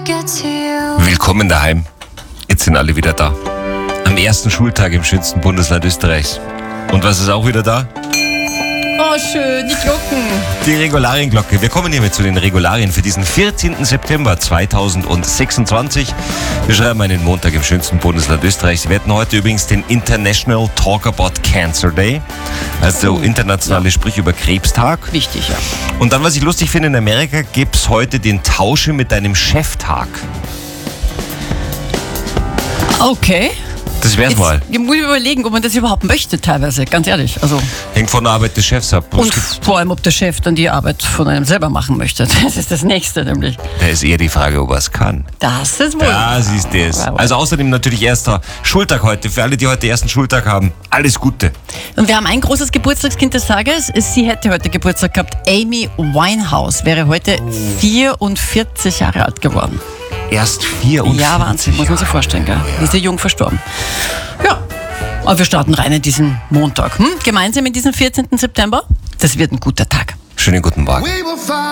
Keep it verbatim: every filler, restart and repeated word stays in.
Willkommen daheim. Jetzt sind alle wieder da. Am ersten Schultag im schönsten Bundesland Österreichs. Und was ist auch wieder da? Oh, schön, die Glocken. Die Regularienglocke. Wir kommen hiermit zu den Regularien für diesen vierzehnten September zweitausendsechsundzwanzig. Wir schreiben einen Montag im schönsten Bundesland Österreichs. Wir hatten heute übrigens den International Talk About Cancer Day, also internationale Sprich über Krebstag. Wichtig, ja. Und dann, was ich lustig finde, in Amerika gibt es heute den Tausche mit deinem Cheftag. Okay. Das wär's Jetzt mal. muss ich überlegen, ob man das überhaupt möchte teilweise, ganz ehrlich. Also, Hängt von der Arbeit des Chefs ab. und vor allem, ob der Chef dann die Arbeit von einem selber machen möchte. Das ist das Nächste nämlich. Da ist eher die Frage, ob er es kann. Das ist wohl. Ja, siehst du es. Also außerdem natürlich erster Schultag heute. Für alle, die heute ersten Schultag haben, alles Gute. Und wir haben ein großes Geburtstagskind des Tages. Sie hätte heute Geburtstag gehabt. Amy Winehouse wäre heute vierundvierzig Jahre alt geworden. Erst vierundvierzig. Ja, Wahnsinn, muss man sich vorstellen, gell? Ist ja jung verstorben. Ja, aber wir starten rein in diesen Montag. Hm? Gemeinsam in diesem vierzehnten September. Das wird ein guter Tag. Schönen guten Morgen.